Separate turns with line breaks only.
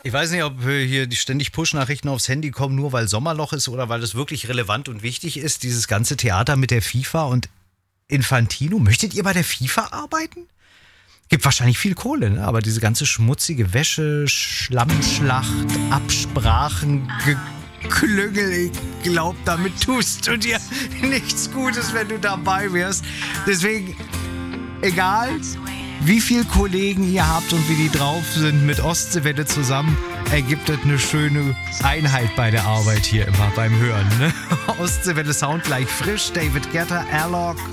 Ich weiß nicht, ob hier die ständig Push-Nachrichten aufs Handy kommen, nur weil Sommerloch ist oder weil es wirklich relevant und wichtig ist, dieses ganze Theater mit der FIFA und Infantino. Möchtet ihr bei der FIFA arbeiten? Gibt wahrscheinlich viel Kohle, ne? Aber diese ganze schmutzige Wäsche, Schlammschlacht, Absprachen, Geklüngel, ich glaube, damit tust du dir nichts Gutes, wenn du dabei wärst. Deswegen, egal wie viele Kollegen ihr habt und wie die drauf sind mit Ostseewelle zusammen, ergibt das eine schöne Einheit bei der Arbeit hier immer beim Hören. Ne? Ostseewelle Sound gleich frisch, David Guetta, Airlock